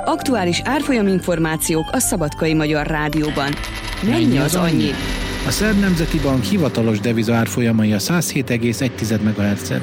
Aktuális árfolyaminformációk a Szabadkai Magyar Rádióban. Mennyi az annyi? A Szerb Nemzeti Bank hivatalos deviza árfolyamai a 107,1 MHz-en.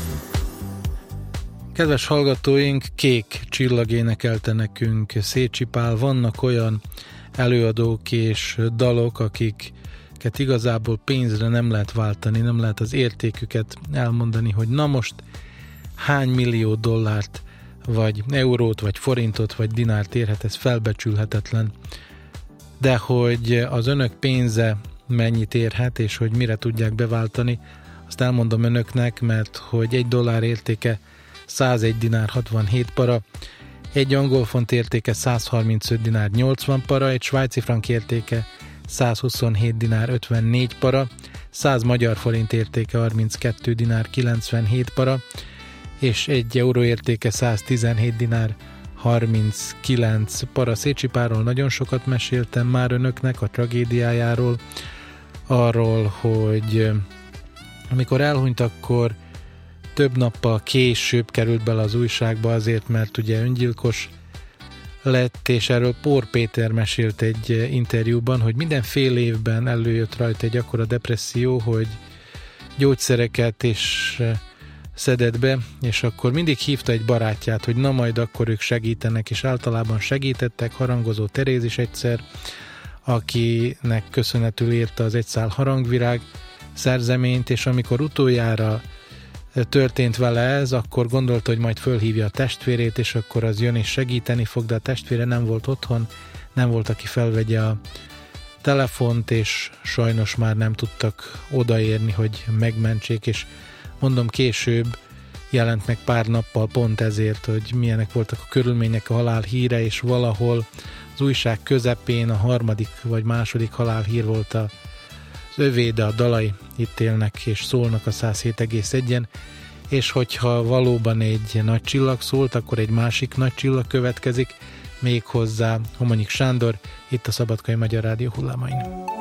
Kedves hallgatóink, kék csillag énekelte nekünk Szécsi Pál. Vannak olyan előadók és dalok, akiket igazából pénzre nem lehet váltani, nem lehet az értéküket elmondani, hogy na most hány millió dollárt, vagy eurót, vagy forintot, vagy dinárt érhet, ez felbecsülhetetlen. De hogy az önök pénze mennyit érhet, és hogy mire tudják beváltani, azt elmondom önöknek, mert hogy egy dollár értéke 101 dinár 67 para, egy angol font értéke 135 dinár 80 para, egy svájci frank értéke 127 dinár 54 para, 100 magyar forint értéke 32 dinár 97 para, és egy euró értéke 117 dinár 39 para. Szécsi Pálról nagyon sokat meséltem már önöknek, a tragédiájáról, arról, hogy amikor elhunyt, akkor több nappal később került bele az újságba azért, mert ugye öngyilkos lett, és erről Pór Péter mesélt egy interjúban, hogy minden fél évben előjött rajta egy akkora depresszió, hogy gyógyszereket is szedett be, és akkor mindig hívta egy barátját, hogy na majd akkor ők segítenek, és általában segítettek, Harangozó Teréz is egyszer, akinek köszönhetül írta az Egy szál harangvirág szerzeményt, és amikor utoljára történt vele ez, akkor gondolta, hogy majd fölhívja a testvérét, és akkor az jön és segíteni fog, de a testvére nem volt otthon, nem volt, aki felvegye a telefont, és sajnos már nem tudtak odaérni, hogy megmentsék, és mondom, később jelent meg pár nappal pont ezért, hogy milyenek voltak a körülmények, a halál híre, és valahol az újság közepén a harmadik vagy második halálhír volt az övé, de a dalai itt élnek és szólnak a 107,1-en, és hogyha valóban egy nagy csillag szólt, akkor egy másik nagy csillag következik, méghozzá Homonyik Sándor, itt a Szabadkai Magyar Rádió hullámain.